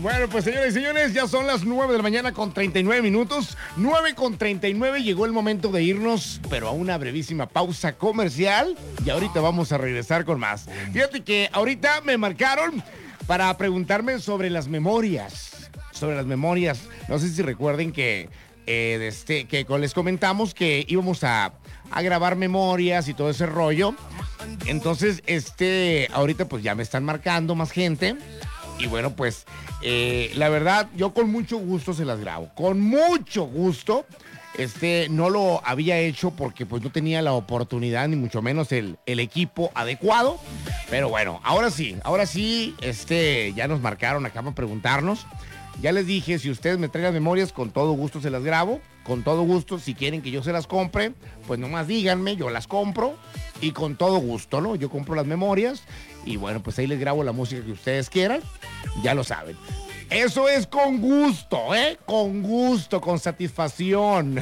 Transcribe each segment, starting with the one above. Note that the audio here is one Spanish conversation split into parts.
Bueno, pues señores y señores, ya son las 9 de la mañana con 39 minutos. 9:39, llegó el momento de irnos, pero a una brevísima pausa comercial. Y ahorita vamos a regresar con más. Fíjate que ahorita me marcaron para preguntarme sobre las memorias. No sé si recuerden que les comentamos que íbamos a grabar memorias y todo ese rollo. Entonces, ahorita pues ya me están marcando más gente. Y bueno, pues, la verdad, yo con mucho gusto se las grabo. Con mucho gusto. No lo había hecho porque pues no tenía la oportunidad, ni mucho menos el equipo adecuado. Pero bueno, ahora sí, ya nos marcaron acá para preguntarnos. Ya les dije, si ustedes me traigan memorias, con todo gusto se las grabo. Con todo gusto, si quieren que yo se las compre, pues nomás díganme, yo las compro. Y con todo gusto, ¿no? Yo compro las memorias y bueno, pues ahí les grabo la música que ustedes quieran. Ya lo saben. Eso es con gusto, ¿eh? Con gusto, con satisfacción.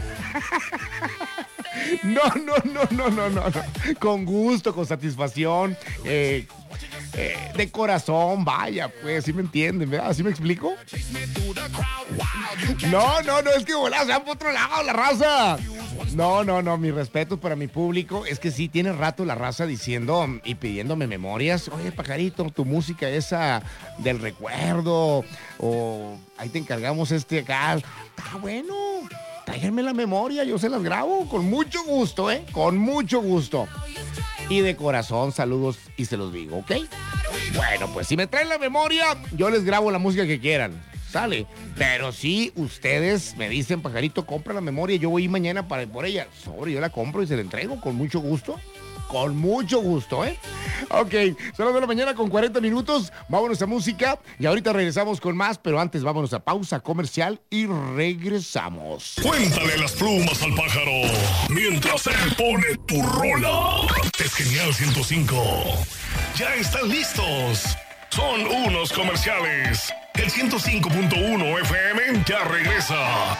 No. Con gusto, con satisfacción. De corazón, vaya, pues, ¿sí me entienden, verdad? ¿Sí me explico? No, es que volá, se van por otro lado la raza. No, mi respeto para mi público. Es que sí, tiene rato la raza diciendo y pidiéndome memorias. Oye, pajarito, tu música esa del recuerdo, o ahí te encargamos acá. Está bueno, tráiganme la memoria, yo se las grabo con mucho gusto, con mucho gusto. Y de corazón, saludos y se los digo, ¿ok? Bueno, pues si me traen la memoria, yo les grabo la música que quieran, ¿sale? Pero si ustedes me dicen, pajarito, compra la memoria, yo voy mañana por ella. Sobre, yo la compro y se la entrego con mucho gusto. Con mucho gusto, ¿eh? Ok, son las 9 de la mañana con 40 minutos. Vámonos a música y ahorita regresamos con más, pero antes vámonos a pausa comercial y regresamos. Cuéntale las plumas al pájaro mientras él pone tu rola. Es Genial 105. Ya están listos. Son unos comerciales. El 105.1 FM ya regresa.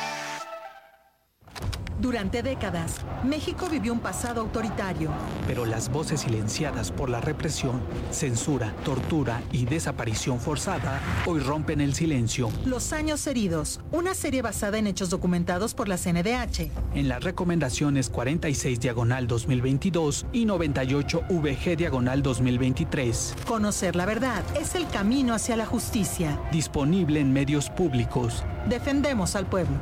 Durante décadas, México vivió un pasado autoritario. Pero las voces silenciadas por la represión, censura, tortura y desaparición forzada hoy rompen el silencio. Los años heridos, una serie basada en hechos documentados por la CNDH. En las recomendaciones 46/2022 y 98/VG/2023. Conocer la verdad es el camino hacia la justicia. Disponible en medios públicos. Defendemos al pueblo.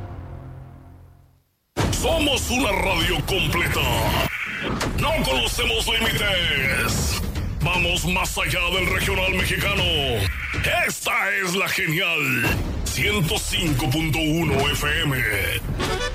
Somos una radio completa. No conocemos límites. Vamos más allá del regional mexicano. Esta es la Genial 105.1 FM.